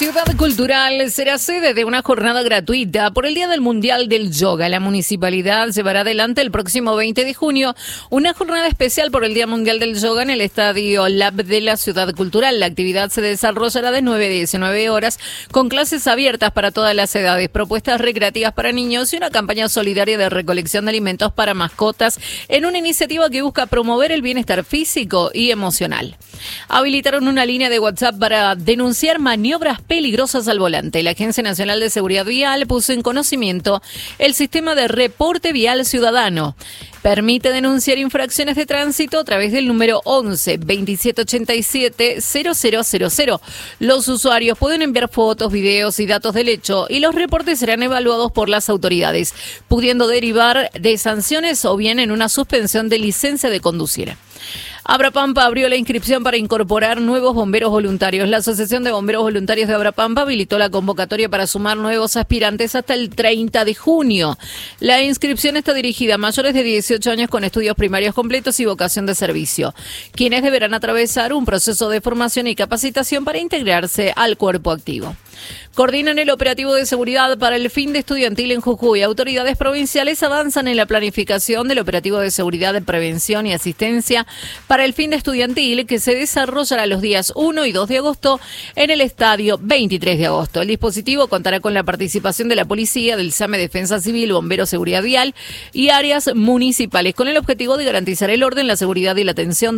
Ciudad Cultural será sede de una jornada gratuita por el Día del Mundial del Yoga. La municipalidad llevará adelante el próximo 20 de junio una jornada especial por el Día Mundial del Yoga en el Estadio Lab de la Ciudad Cultural. La actividad se desarrollará de 9 a 19 horas con clases abiertas para todas las edades, propuestas recreativas para niños y una campaña solidaria de recolección de alimentos para mascotas en una iniciativa que busca promover el bienestar físico y emocional. Habilitaron una línea de WhatsApp para denunciar maniobras peligrosas al volante. La Agencia Nacional de Seguridad Vial puso en conocimiento el sistema de reporte vial ciudadano. Permite denunciar infracciones de tránsito a través del número 11 2787 0000. Los usuarios pueden enviar fotos, videos y datos del hecho y los reportes serán evaluados por las autoridades, pudiendo derivar de sanciones o bien en una suspensión de licencia de conducir. Abrapampa abrió la inscripción para incorporar nuevos bomberos voluntarios. La Asociación de Bomberos Voluntarios de Abrapampa habilitó la convocatoria para sumar nuevos aspirantes hasta el 30 de junio. La inscripción está dirigida a mayores de 18 años con estudios primarios completos y vocación de servicio, quienes deberán atravesar un proceso de formación y capacitación para integrarse al cuerpo activo. Coordinan el operativo de seguridad para el fin de estudiantil en Jujuy. Autoridades provinciales avanzan en la planificación del operativo de seguridad, prevención y asistencia para el fin de estudiantil que se desarrollará los días 1 y 2 de agosto en el estadio 23 de agosto. El dispositivo contará con la participación de la policía, del SAME Defensa Civil, Bomberos Seguridad Vial y áreas municipales con el objetivo de garantizar el orden, la seguridad y la atención